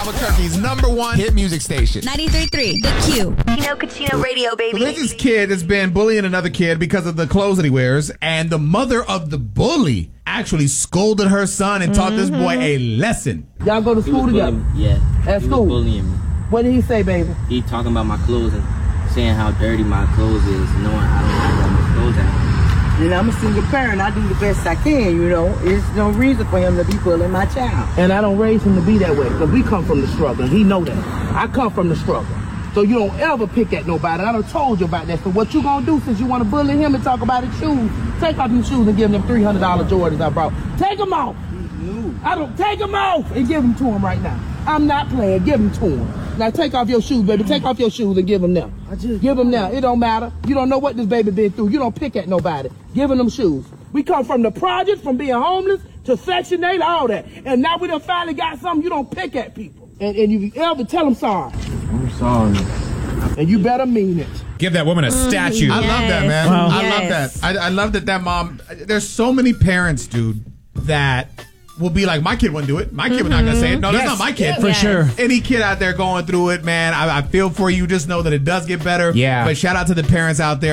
Albuquerque's #1 hit music station. 93.3 The Q. Cucino Radio, baby. So there's this kid that's been bullying another kid because of the clothes that he wears, and the mother of the bully actually scolded her son and taught this boy a lesson. Y'all go to school together? Yeah. At he school? Was bullying me. What did he say, baby? He talking about my clothes and saying how dirty my clothes is, knowing I don't have my clothes out. And I'm a single parent. I do the best I can, you know. There's no reason for him to be bullying my child. And I don't raise him to be that way, because we come from the struggle, and he know that. I come from the struggle. So you don't ever pick at nobody. I done told you about that. So what you gonna do since you want to bully him and talk about his shoes? Take off his shoes and give him them $300 Jordans I brought. Take them off. I don't take them off and give them to him right now. I'm not playing. Give them to him. Now take off your shoes, baby. Take off your shoes and give them now. Give them now. It don't matter. You don't know what this baby been through. You don't pick at nobody. Give him them shoes. We come from the project, from being homeless to Section 8, all that. And now we done finally got something. You don't pick at people. And you ever tell them sorry. I'm sorry. And you better mean it. Give that woman a statue. I love that, man. Wow. I love that. I love that mom. There's so many parents, dude, that will be like, my kid wouldn't do it. My kid was not going to say it. No, that's not my kid. For sure. Any kid out there going through it, man, I feel for you. Just know that it does get better. Yeah. But shout out to the parents out there.